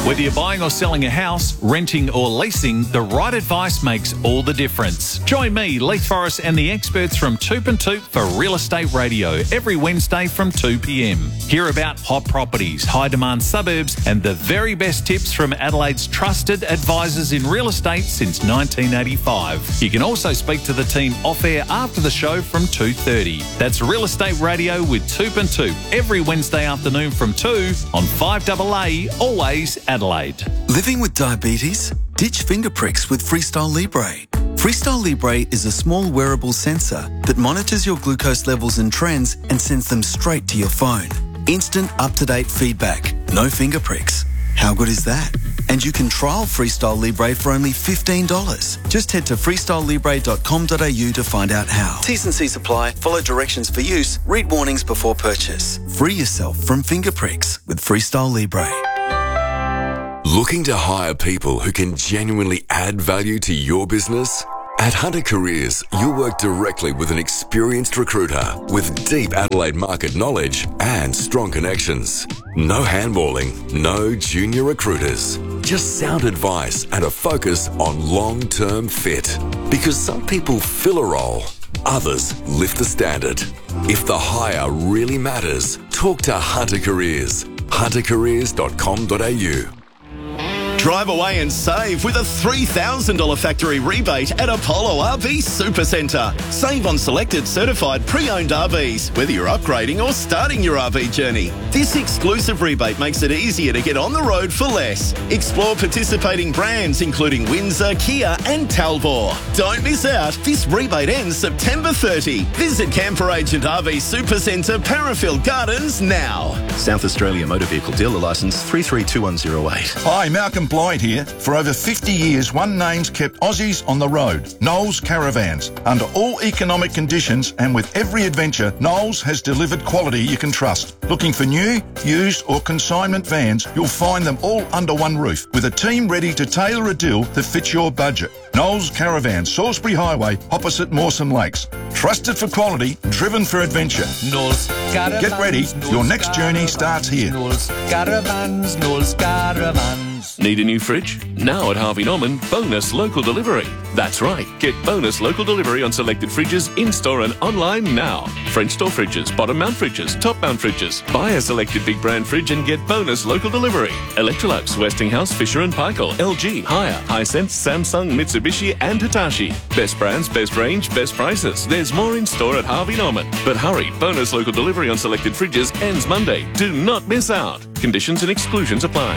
Whether you're buying or selling a house, renting or leasing, the right advice makes all the difference. Join me, Leith Forrest, and the experts from Toop and Toop for Real Estate Radio every Wednesday from 2 p.m. Hear about hot properties, high-demand suburbs, and the very best tips from Adelaide's trusted advisors in real estate since 1985. You can also speak to the team off-air after the show from 2:30. That's Real Estate Radio with Toop and Toop every Wednesday afternoon from 2 on 5AA, always Adelaide. Living with diabetes? Ditch finger pricks with Freestyle Libre. Freestyle Libre is a small wearable sensor that monitors your glucose levels and trends and sends them straight to your phone. Instant, up-to-date feedback. No finger pricks. How good is that? And you can trial Freestyle Libre for only $15. Just head to freestylelibre.com.au to find out how. T's and C's apply. Follow directions for use. Read warnings before purchase. Free yourself from finger pricks with Freestyle Libre. Looking to hire people who can genuinely add value to your business? At Hunter Careers, you'll work directly with an experienced recruiter with deep Adelaide market knowledge and strong connections. No handballing, no junior recruiters. Just sound advice and a focus on long-term fit. Because some people fill a role, others lift the standard. If the hire really matters, talk to Hunter Careers. huntercareers.com.au. Drive away and save with a $3,000 factory rebate at Apollo RV Supercentre. Save on selected certified pre-owned RVs, whether you're upgrading or starting your RV journey. This exclusive rebate makes it easier to get on the road for less. Explore participating brands including Windsor, Kia and Talbot. Don't miss out. This rebate ends September 30. Visit Camper Agent RV Supercentre, Parafield Gardens now. South Australia Motor Vehicle Dealer Licence 332108. Hi, Malcolm Blythe here. For over 50 years, one name's kept Aussies on the road. Knowles Caravans. Under all economic conditions and with every adventure, Knowles has delivered quality you can trust. Looking for new, used or consignment vans, you'll find them all under one roof with a team ready to tailor a deal that fits your budget. Knowles Caravans, Salisbury Highway, opposite Mawson Lakes. Trusted for quality, driven for adventure. Knowles Caravans. Get ready. Your next journey starts here. Knowles Caravans. Knowles Caravans. Need a new fridge? Now at Harvey Norman, bonus local delivery. That's right, get bonus local delivery on selected fridges in-store and online now. French door fridges, bottom mount fridges, top mount fridges. Buy a selected big brand fridge and get bonus local delivery. Electrolux, Westinghouse, Fisher & Paykel, LG, Haier, Hisense, Samsung, Mitsubishi and Hitachi. Best brands, best range, best prices. There's more in store at Harvey Norman. But hurry, bonus local delivery on selected fridges ends Monday. Do not miss out. Conditions and exclusions apply.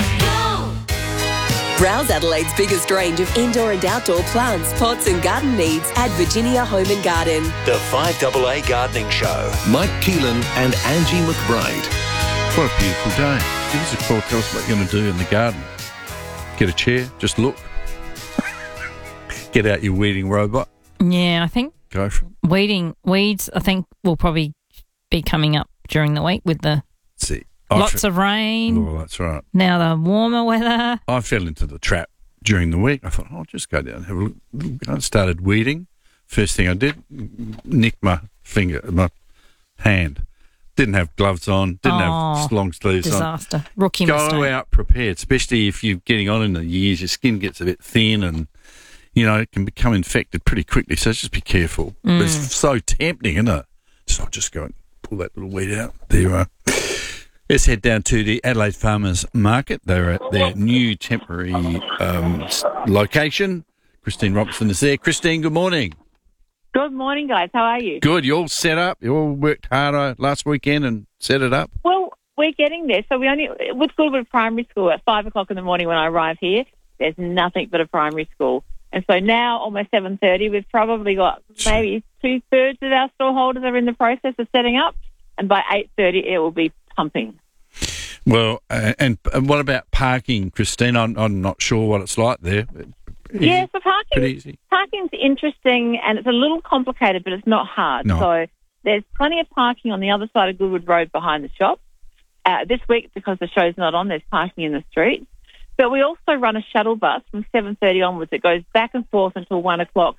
Browse Adelaide's biggest range of indoor and outdoor plants, pots and garden needs at Virginia Home and Garden. The 5AA Gardening Show. Mike Keelan and Angie McBride. What a beautiful day. Give us a call, tell us what you're going to do in the garden. Get a chair, just look. Get out your weeding robot. Yeah, I think Go for it. weeds, I think, will probably be coming up during the week with the lots of rain. Oh, that's right. Now the warmer weather. I fell into the trap during the week. I thought, I'll just go down and have a look. I started weeding. First thing I did, nicked my hand. Didn't have gloves on, didn't have long sleeves disaster. Rookie Go mistake. out prepared, especially if you're getting on in the years, your skin gets a bit thin and, it can become infected pretty quickly. So just be careful. But it's so tempting, isn't it? So I'll just go and pull that little weed out. There you are. Let's head down to the Adelaide Farmers Market. They're at their new temporary location. Christine Robinson is there. Christine, good morning. Good morning, guys. How are you? Good. You all set up? You all worked hard last weekend and set it up? Well, we're getting there. So with Goodwood Primary School at 5 o'clock in the morning when I arrive here, there's nothing but a primary school. And so now, almost 7:30, we've probably got maybe 2/3 of our stallholders are in the process of setting up. And by 8:30, it will be pumping. Well, and what about parking, Christine? I'm not sure what it's like there. Yeah, so pretty easy. Parking's interesting, and it's a little complicated, but it's not hard. No. So there's plenty of parking on the other side of Goodwood Road behind the shop. This week, because the show's not on, there's parking in the street. But we also run a shuttle bus from 7:30 onwards. It goes back and forth until 1 o'clock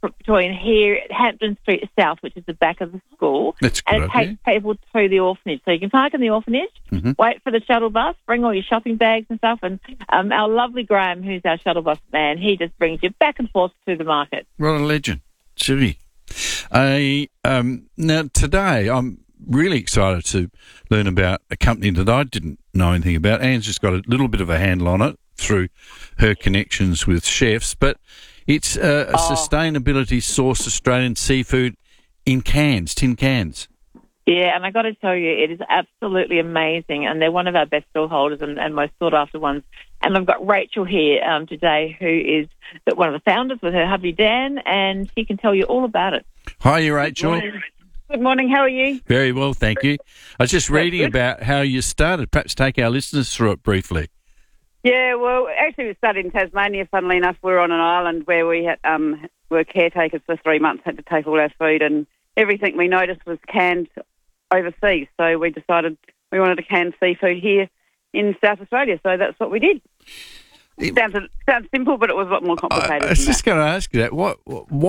between here at Hampton Street South, which is the back of the school. That's good. And it takes people to the orphanage. So you can park in the orphanage, wait for the shuttle bus, bring all your shopping bags and stuff, and our lovely Graham, who's our shuttle bus man, he just brings you back and forth to the market. What a legend. Should he? Now, today, I'm really excited to learn about a company that I didn't know anything about. Anne's just got a little bit of a handle on it through her connections with chefs, but it's a sustainability sourced Australian seafood in cans, tin cans. Yeah, and I got to tell you, it is absolutely amazing, and they're one of our best stall holders and most sought-after ones. And I've got Rachel here today, who is one of the founders with her hubby Dan, and she can tell you all about it. Hi, Rachel. Good morning, how are you? Very well, thank you. I was just reading about how you started. Perhaps take our listeners through it briefly. Yeah, well, actually we started in Tasmania, funnily enough. We were on an island where we had, were caretakers for 3 months, had to take all our food, and everything we noticed was canned overseas. So we decided we wanted to can seafood here in South Australia, so that's what we did. It sounds simple, but it was a lot more complicated. I was just going to ask you that. What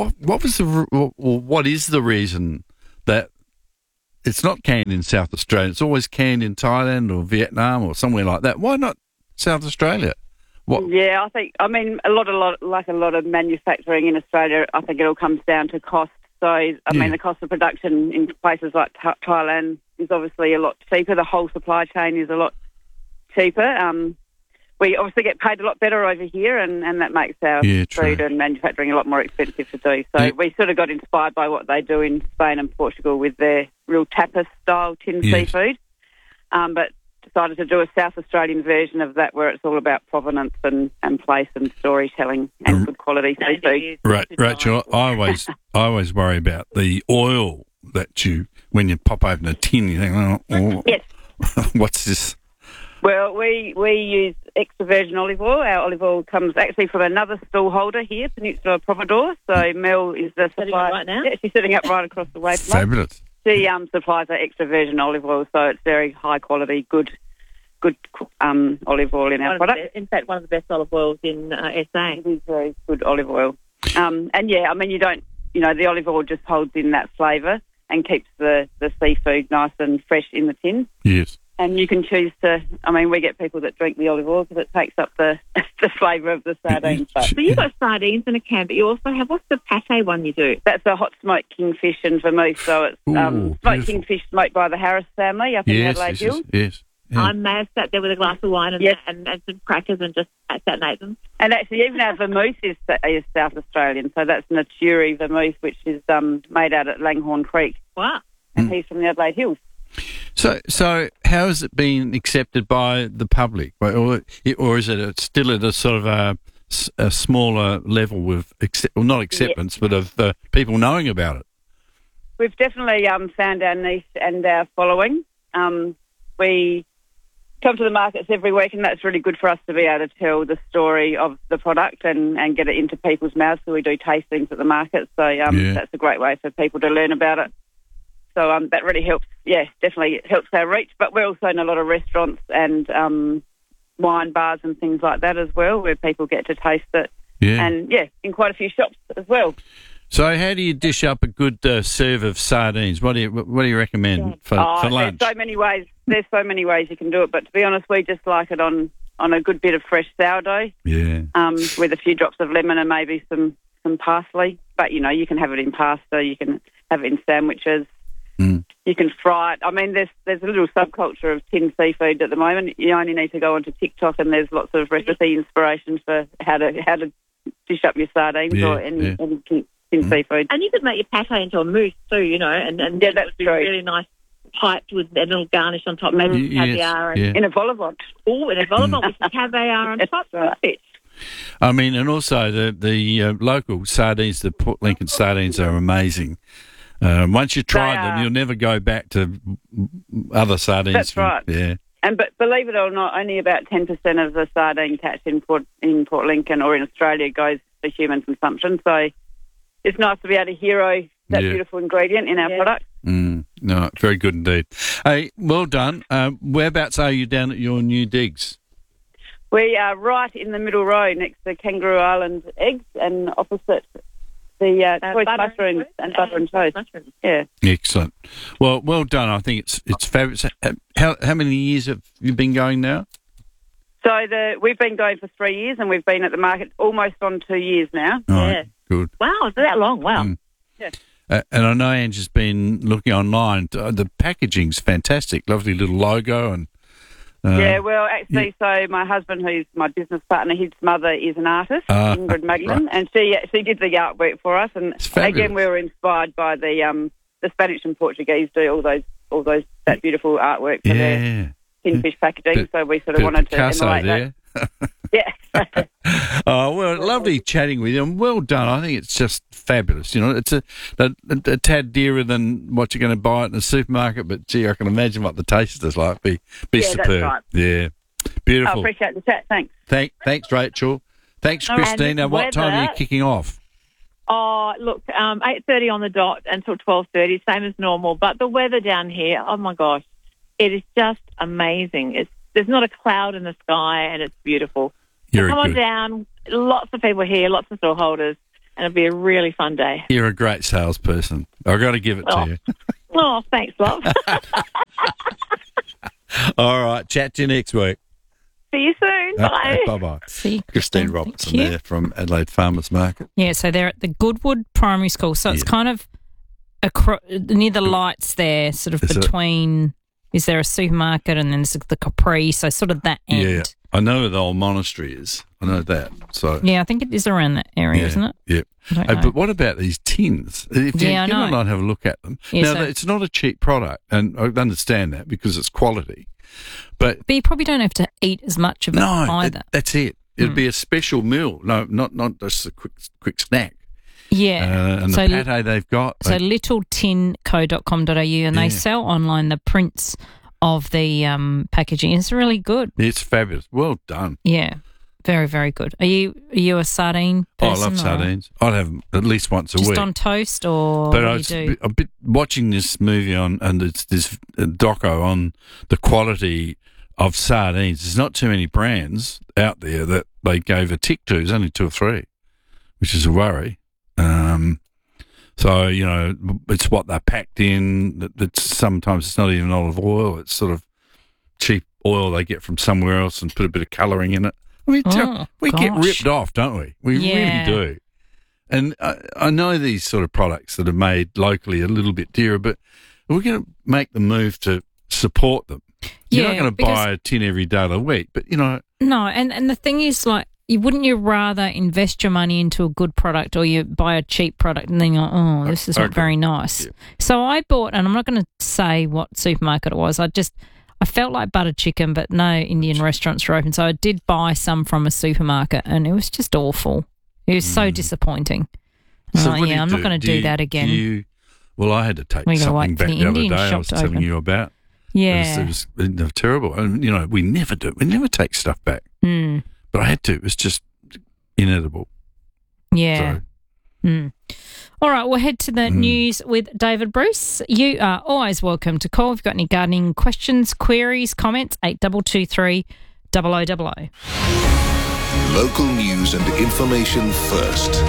is the reason that it's not canned in South Australia? It's always canned in Thailand or Vietnam or somewhere like that. Why not South Australia? Yeah, a lot of manufacturing in Australia, I think it all comes down to cost. So, I mean, the cost of production in places like Thailand is obviously a lot cheaper. The whole supply chain is a lot cheaper. We obviously get paid a lot better over here, and that makes our food and manufacturing a lot more expensive to do. So we sort of got inspired by what they do in Spain and Portugal with their real tapas-style tinned seafood, but decided to do a South Australian version of that where it's all about provenance and place and storytelling and good quality seafood. Right, Rachel, I always worry about the oil that when you pop open a tin, you think, yes. What's this? Well, we use extra virgin olive oil. Our olive oil comes actually from another stall holder here, Peninsula Providore. So Mel is the supplier. Right now? Yeah, she's sitting up right across the way from us. Fabulous. She supplies our extra virgin olive oil, so it's very high quality, good olive oil in our product. In fact, one of the best olive oils in SA. It is very good olive oil. And yeah, I mean, the olive oil just holds in that flavour and keeps the seafood nice and fresh in the tin. Yes. And you can choose we get people that drink the olive oil because it takes up the flavour of the sardines. So you've got sardines in a can, but you also have, what's the pate one you do? That's a hot smoked kingfish and vermouth. So it's smoked kingfish smoked by the Harris family up in Adelaide Hills. Yes. Yeah. I may have sat there with a glass of wine and some crackers and just sat and ate them. And actually, even our vermouth is South Australian. So that's Naturi vermouth, which is made out at Langhorne Creek. Wow. And he's from the Adelaide Hills. So how has it been accepted by the public, or is it still at a sort of a smaller level with not acceptance, but of people knowing about it? We've definitely found our niche and our following. We come to the markets every week, and that's really good for us to be able to tell the story of the product and get it into people's mouths. So we do tastings at the market, so that's a great way for people to learn about it. So that really helps, definitely helps our reach. But we're also in a lot of restaurants and wine bars and things like that as well, where people get to taste it. Yeah. And, in quite a few shops as well. So how do you dish up a good serve of sardines? What do you recommend for lunch? There's so many ways. There's so many ways you can do it. But to be honest, we just like it on a good bit of fresh sourdough. Yeah. With a few drops of lemon and maybe some parsley. But, you can have it in pasta. You can have it in sandwiches. You can fry it. I mean, there's a little subculture of tinned seafood at the moment. You only need to go onto TikTok and there's lots of recipe inspirations for how to dish up your sardines or any tinned seafood. And you could make your pate into a mousse too, and that would be really nice, piped with a little garnish on top, maybe caviar and in a vol au vent. Oh, in a vol au vent with some caviar on top. Right. I mean, and also the local sardines, the Port Lincoln sardines are amazing. Once you try them, you'll never go back to other sardines. That's right. Yeah. But believe it or not, only about 10% of the sardine catch in Port Lincoln or in Australia goes for human consumption. So it's nice to be able to hero that beautiful ingredient in our product. No, very good indeed. Hey, well done. Whereabouts are you down at your new digs? We are right in the middle row next to Kangaroo Island Eggs and opposite the choice mushrooms and butter and toast. Mushrooms. Yeah. Excellent. Well done. I think it's fabulous. How many years have you been going now? So we've been going for 3 years, and we've been at the market almost on 2 years now. All right, good. Wow, is that long? Wow. Yeah. And I know Angie's been looking online. The packaging's fantastic. Lovely little logo and. Yeah, well, actually, so my husband, who's my business partner, his mother is an artist, Ingrid Maglin, right. and she did the artwork for us. And again, we were inspired by the Spanish and Portuguese do that beautiful artwork for their tinfish packaging. So we sort of wanted to emulate that. Yeah. Oh, well, lovely chatting with you, and well done. I think it's just fabulous. You know, it's a tad dearer than what you're going to buy at the supermarket, but gee, I can imagine what the taste is like. Be superb. That's right. Yeah, beautiful. I appreciate the chat. Thanks. Thanks, Rachel. Thanks, Christine. Now, what time are you kicking off? Oh, look, 8:30 on the dot until 12:30, same as normal. But the weather down here, oh my gosh, it is just amazing. There's not a cloud in the sky, and it's beautiful. So come on down. Lots of people here, lots of stall holders, and it'll be a really fun day. You're a great salesperson. I've got to give it to you. Oh, thanks, love. All right, chat to you next week. See you soon. Bye. Bye-bye. See Christine Robertson there from Adelaide Farmers Market. Yeah, so they're at the Goodwood Primary School. So it's kind of near the lights there, sort of between... Is there a supermarket and then there's the Capri, so sort of that end. Yeah, I know where the old monastery is. I know that. So yeah, I think it is around that area, isn't it? Yeah. But what about these tins? If you get online, have a look at them. Yeah, now, it's not a cheap product, and I understand that because it's quality. But you probably don't have to eat as much of it either. That's it. It'd be a special meal. No, not just a quick snack. Yeah. And the pate they've got. So littletinco.com.au, and they sell online the prints of the packaging. It's really good. It's fabulous. Well done. Yeah. Very, very good. Are you a sardine person? I love sardines. I'd have them at least once a week. Just on toast, or but what do you do? I've been watching this movie and it's this doco on the quality of sardines. There's not too many brands out there that they gave a tick to. There's only 2 or 3, which is a worry. So, you know, it's what they're packed in. Sometimes it's not even olive oil. It's sort of cheap oil they get from somewhere else and put a bit of colouring in it. I mean, we get ripped off, don't we? We really do. And I know these sort of products that are made locally are a little bit dearer, but we're going to make the move to support them. You're not going to buy a tin every day of the week, but, you know. No, and the thing is, like, wouldn't you rather invest your money into a good product, or you buy a cheap product and then you're like, oh, this is not very nice? Yeah. So I bought, and I'm not going to say what supermarket it was, I felt like butter chicken, but no Indian restaurants are open, so I did buy some from a supermarket, and it was just awful. It was so disappointing. So I'm not going to do that again. Well, I had to take something back the other day I was telling you about. Yeah. It was terrible. And, you know, we never do. We never take stuff back. Mm. But I had to. It was just inedible. Yeah. All right, we'll head to the news with David Bruce. You are always welcome to call if you've got any gardening questions, queries, comments, 8223 0000. Local news and information first.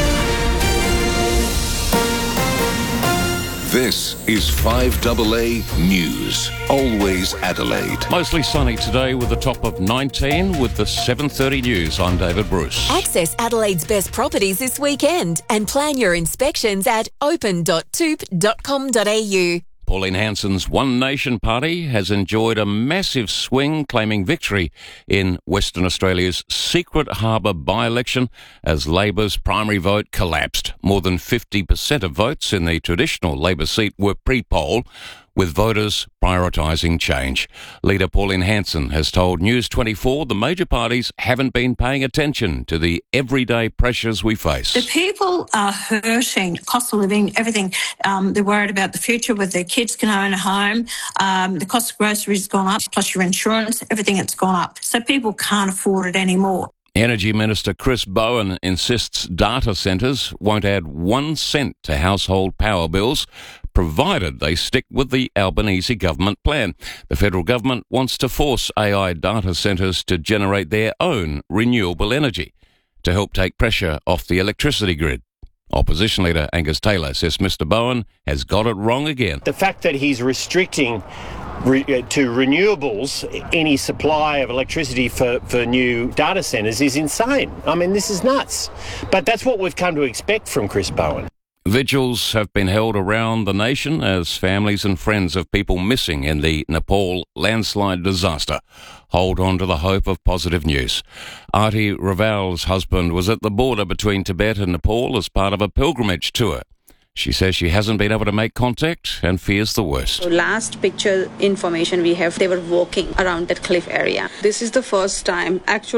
This is 5AA News. Always Adelaide. Mostly sunny today with a top of 19 with the 7:30 news. I'm David Bruce. Access Adelaide's best properties this weekend and plan your inspections at open.toop.com.au. Pauline Hanson's One Nation Party has enjoyed a massive swing, claiming victory in Western Australia's Secret Harbour by-election as Labor's primary vote collapsed. More than 50% of votes in the traditional Labor seat were pre-poll, with voters prioritising change. Leader Pauline Hanson has told News 24 the major parties haven't been paying attention to the everyday pressures we face. The people are hurting, cost of living, everything. They're worried about the future, whether their kids can own a home. The cost of groceries has gone up, plus your insurance, everything has gone up. So people can't afford it anymore. Energy Minister Chris Bowen insists data centres won't add 1 cent to household power bills, provided they stick with the Albanese government plan. The federal government wants to force AI data centres to generate their own renewable energy to help take pressure off the electricity grid. Opposition leader Angus Taylor says Mr Bowen has got it wrong again. The fact that he's restricting to renewables any supply of electricity for new data centres is insane. I mean, this is nuts. But that's what we've come to expect from Chris Bowen. Vigils have been held around the nation as families and friends of people missing in the Nepal landslide disaster hold on to the hope of positive news. Arti Raval's husband was at the border between Tibet and Nepal as part of a pilgrimage tour. She says she hasn't been able to make contact and fears the worst. Last picture information we have, they were walking around that cliff area. This is the first time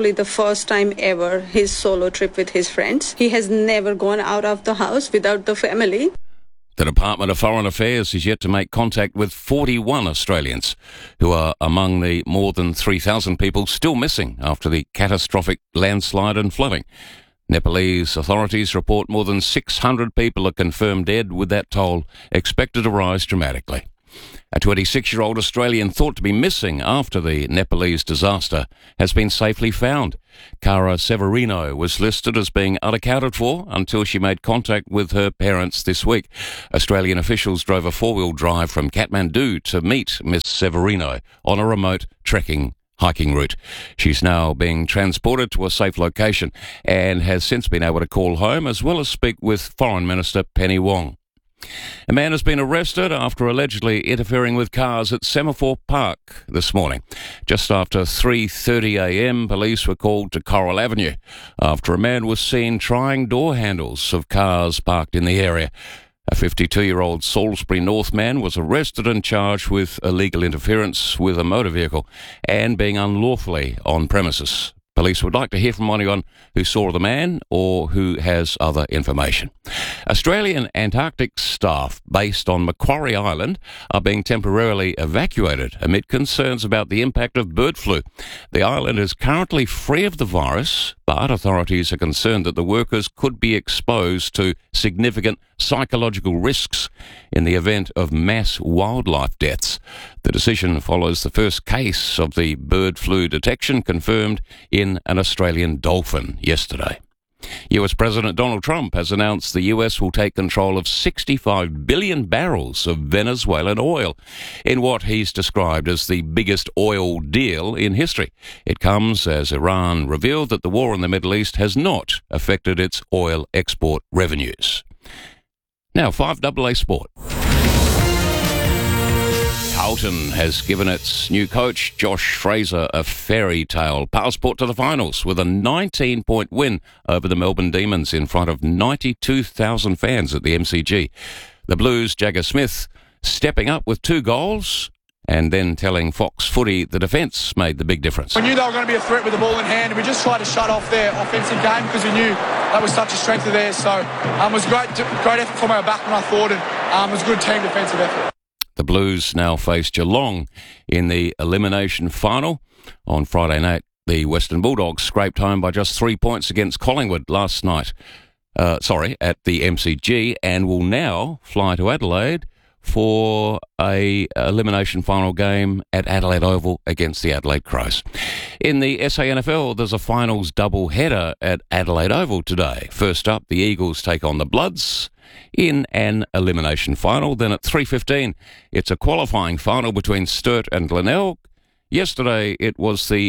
ever his solo trip with his friends. He has never gone out of the house without the family. The Department of Foreign Affairs is yet to make contact with 41 Australians who are among the more than 3,000 people still missing after the catastrophic landslide and flooding. Nepalese authorities report more than 600 people are confirmed dead, with that toll expected to rise dramatically. A 26-year-old Australian thought to be missing after the Nepalese disaster has been safely found. Cara Severino was listed as being unaccounted for until she made contact with her parents this week. Australian officials drove a four-wheel drive from Kathmandu to meet Miss Severino on a remote hiking route. She's now being transported to a safe location and has since been able to call home as well as speak with Foreign Minister Penny Wong. A man has been arrested after allegedly interfering with cars at Semaphore Park this morning. Just after 3:30 a.m, police were called to Coral Avenue after a man was seen trying door handles of cars parked in the area. A 52-year-old Salisbury North man was arrested and charged with illegal interference with a motor vehicle and being unlawfully on premises. Police would like to hear from anyone who saw the man or who has other information. Australian Antarctic staff based on Macquarie Island are being temporarily evacuated amid concerns about the impact of bird flu. The island is currently free of the virus, but authorities are concerned that the workers could be exposed to significant psychological risks in the event of mass wildlife deaths. The decision follows the first case of the bird flu detection confirmed in an Australian dolphin yesterday. US President Donald Trump has announced the US will take control of 65 billion barrels of Venezuelan oil in what he's described as the biggest oil deal in history. It comes as Iran revealed that the war in the Middle East has not affected its oil export revenues. Now, 5AA Sport. Carlton has given its new coach, Josh Fraser, a fairy tale passport to the finals with a 19-point win over the Melbourne Demons in front of 92,000 fans at the MCG. The Blues' Jagger Smith stepping up with 2 goals and then telling Fox Footy the defence made the big difference. We knew they were going to be a threat with the ball in hand, and we just tried to shut off their offensive game because we knew that was such a strength of theirs. So it was a great effort from our backman, I thought, and it was a good team defensive effort. The Blues now face Geelong in the elimination final. On Friday night, the Western Bulldogs scraped home by just 3 points against Collingwood last night, at the MCG, and will now fly to Adelaide for a elimination final game at Adelaide Oval against the Adelaide Crows. In the SANFL, there's a finals double header at Adelaide Oval today. First up, the Eagles take on the Bloods in an elimination final. Then at 3:15, it's a qualifying final between Sturt and Glenelg. Yesterday, it was the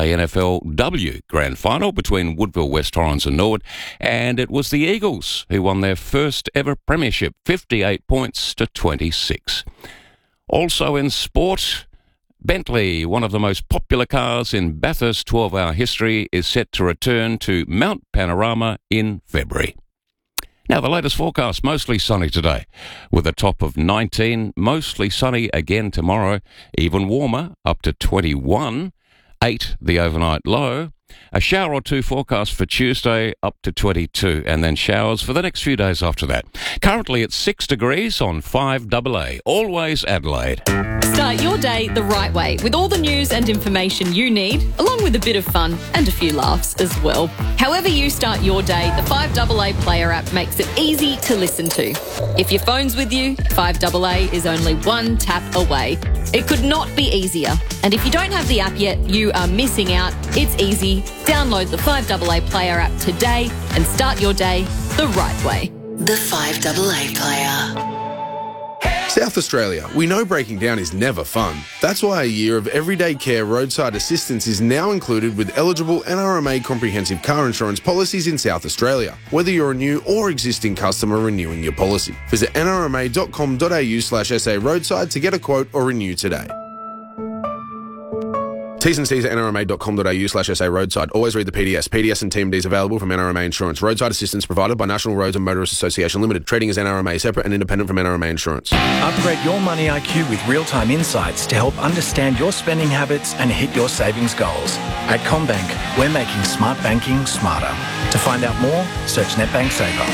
SANFL-W Grand Final between Woodville, West Torrens and Norwood, and it was the Eagles who won their first ever premiership, 58 points to 26. Also in sport, Bentley, one of the most popular cars in Bathurst 12-hour history, is set to return to Mount Panorama in February. Now, the latest forecast, mostly sunny today, with a top of 19, mostly sunny again tomorrow, even warmer, up to 21, 8 the overnight low, a shower or two forecast for Tuesday, up to 22, and then showers for the next few days after that. Currently it's 6 degrees on 5AA, always Adelaide. Start your day the right way with all the news and information you need, along with a bit of fun and a few laughs as well. However you start your day, the 5AA Player app makes it easy to listen to. If your phone's with you, 5AA is only one tap away. It could not be easier. And if you don't have the app yet, you are missing out. It's easy. Download the 5AA Player app today and start your day the right way. The 5AA Player. South Australia, we know breaking down is never fun. That's why a year of everyday care roadside assistance is now included with eligible NRMA comprehensive car insurance policies in South Australia, whether you're a new or existing customer renewing your policy. Visit nrma.com.au/SA roadside to get a quote or renew today. T's and C's at nrma.com.au/SA roadside. Always read the PDS. PDS and TMDs available from NRMA Insurance. Roadside assistance provided by National Roads and Motorists Association Limited. Trading as NRMA, separate and independent from NRMA Insurance. Upgrade your money IQ with real-time insights to help understand your spending habits and hit your savings goals. At CommBank, we're making smart banking smarter. To find out more, search NetBank Saver.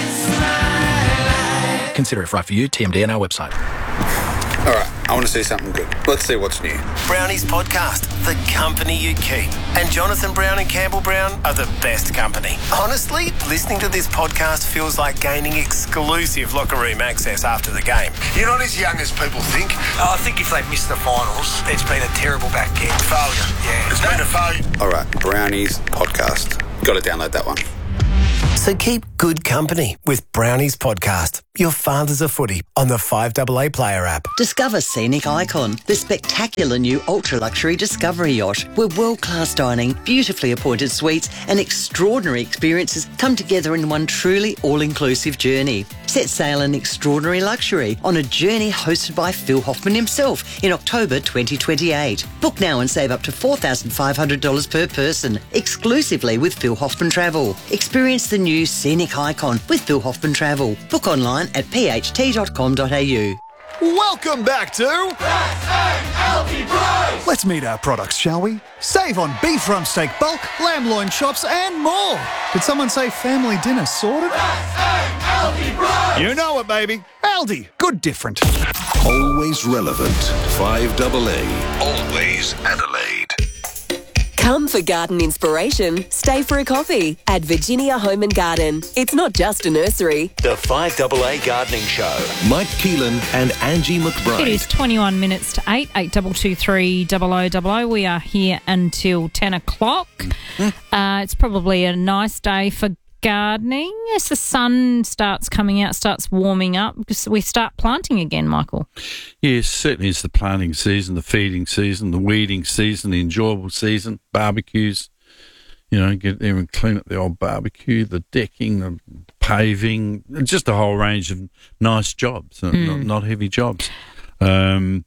Consider if right for you. TMD on our website. All right, I want to see something good. Let's see what's new. Brownies Podcast, the company you keep. And Jonathan Brown and Campbell Brown are the best company. Honestly, listening to this podcast feels like gaining exclusive locker room access after the game. You're not as young as people think. I think if they miss the finals, it's been a terrible back end. Failure, yeah. It's been a failure. All right, Brownies Podcast. Got to download that one. So keep good company with Brownies Podcast, your father's a footy, on the 5AA Player app. Discover Scenic Icon, the spectacular new ultra-luxury Discovery yacht, where world-class dining, beautifully appointed suites and extraordinary experiences come together in one truly all-inclusive journey. Set sail in extraordinary luxury on a journey hosted by Phil Hoffman himself in October 2028. Book now and save up to $4,500 per person, exclusively with Phil Hoffman Travel. Experience the new Scenic Icon with Phil Hoffman Travel. Book online at pht.com.au. Welcome back to S.A.L.T. Bros. Let's meet our products, shall we? Save on beef rump steak bulk, lamb loin chops and more. Did someone say family dinner sorted? S.A.L.T. Bros. You know it, baby. Aldi, good different. Always relevant. 5AA. Always Adelaide. Come for garden inspiration. Stay for a coffee at Virginia Home and Garden. It's not just a nursery. The 5AA Gardening Show. Mike Keelan and Angie McBride. It is 21 minutes to 8, 8223 0000. We are here until 10 o'clock. It's probably a nice day for gardening as the sun starts coming out, starts warming up, because we start planting again, Michael. Yes, certainly it's the planting season, the feeding season, the weeding season, the enjoyable season, barbecues. You know, get there and clean up the old barbecue, the decking, the paving, just a whole range of nice jobs, not heavy jobs. You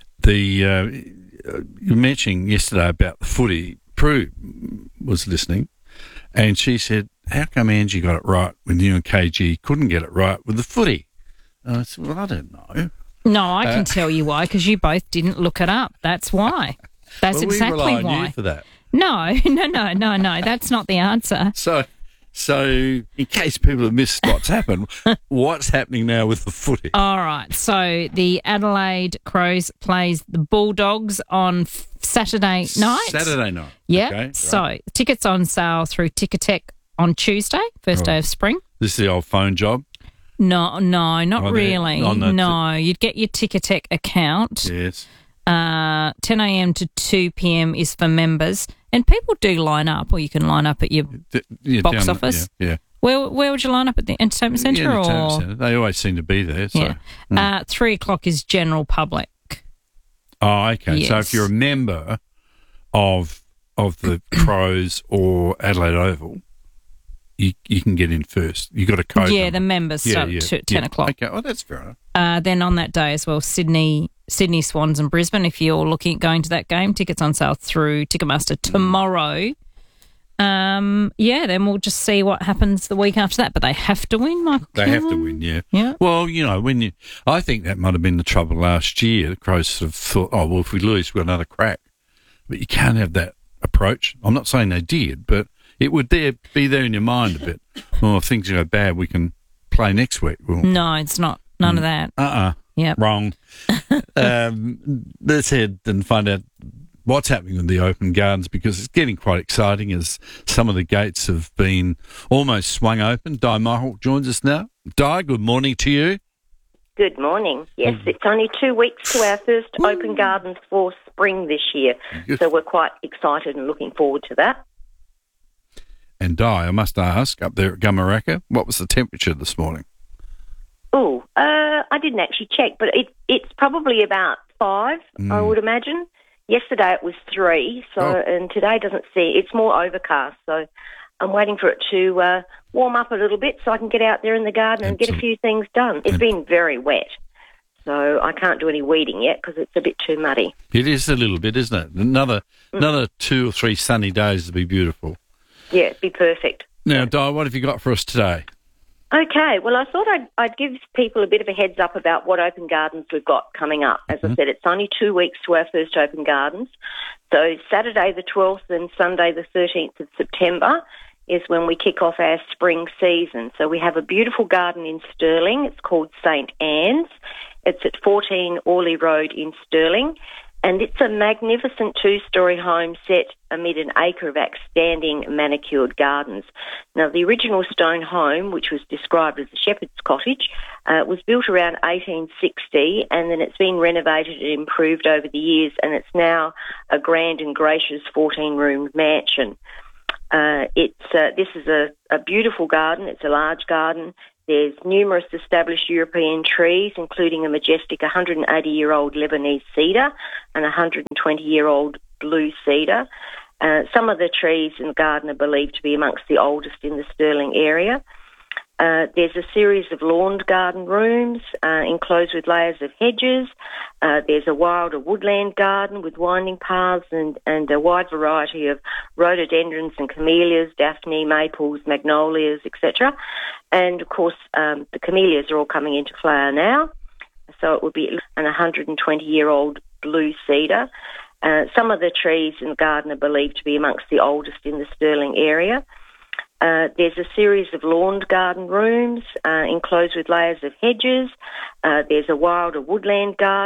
were mentioning yesterday about the footy. Prue was listening, and she said, how come Angie got it right when you and KG couldn't get it right with the footy? And I said, well, I don't know. No, I can tell you why, because you both didn't look it up. That's why. That's well, exactly we rely why. on you for that. No. That's not the answer. So in case people have missed what's happened, what's happening now with the footy? All right. So the Adelaide Crows plays the Bulldogs on Saturday night. Saturday night. Yeah. Okay, right. So tickets on sale through Ticketek on Tuesday, first day of spring. This is the old phone job? No, not really. No, you'd get your Ticketek account. Yes. 10 a.m. to 2 p.m. is for members. And people do line up, or you can line up at your box office. Yeah. Where would you line up, at the entertainment centre? Yeah, entertainment centre. They always seem to be there. So. Yeah. 3 o'clock is general public. Oh, okay. Yes. So if you're a member of the Crows or Adelaide Oval, you can get in first. You got a code. Yeah, number. the members start at 10 o'clock. Okay, oh, that's fair enough. Then on that day as well, Sydney Swans and Brisbane. If you're looking at going to that game, tickets on sale through Ticketmaster tomorrow. Then we'll just see what happens the week after that. But they have to win, Michael. They have to win, yeah. Yeah. Well, you know, I think that might have been the trouble last year. The Crows sort of thought, oh, well, if we lose, we've got another crack. But you can't have that approach. I'm not saying they did, but it would be there in your mind a bit. Well, if things go bad, we can play next week. Well, no, it's not. None of that. Yep. Wrong. Let's head and find out what's happening in the open gardens, because it's getting quite exciting as some of the gates have been almost swung open. Di Michael joins us now. Di, good morning to you. Good morning. Yes, it's only 2 weeks to our first open gardens for spring this year, so we're quite excited and looking forward to that. And Di, I must ask, up there at Gamaraka, what was the temperature this morning? Oh, I didn't actually check, but it's probably about 5, I would imagine. Yesterday it was 3, and today doesn't see. It's more overcast, so I'm waiting for it to warm up a little bit so I can get out there in the garden and get a few things done. It's been very wet, so I can't do any weeding yet because it's a bit too muddy. It is a little bit, isn't it? Another 2 or 3 sunny days to be beautiful. Yeah, it'd be perfect. Now, Di, what have you got for us today? Okay, well, I thought I'd give people a bit of a heads up about what open gardens we've got coming up. As I said, it's only 2 weeks to our first open gardens. So Saturday the 12th and Sunday the 13th of September is when we kick off our spring season. So we have a beautiful garden in Stirling. It's called St Anne's. It's at 14 Orley Road in Stirling. And it's a magnificent 2-storey home set amid an acre of outstanding manicured gardens. Now, the original stone home, which was described as a shepherd's cottage, was built around 1860, and then it's been renovated and improved over the years, and it's now a grand and gracious 14-room mansion. This is a beautiful garden. It's a large garden. There's numerous established European trees, including a majestic 180-year-old Lebanese cedar and a 120-year-old blue cedar. Some of the trees in the garden are believed to be amongst the oldest in the Stirling area. There's a series of lawned garden rooms enclosed with layers of hedges. There's a wild or woodland garden with winding paths and a wide variety of rhododendrons and camellias, daphne, maples, magnolias, etc. And, of course, the camellias are all coming into flower now. So it would be an 120-year-old blue cedar. Some of the trees in the garden are believed to be amongst the oldest in the Stirling area. There's a series of lawned garden rooms enclosed with layers of hedges. There's a wild or woodland garden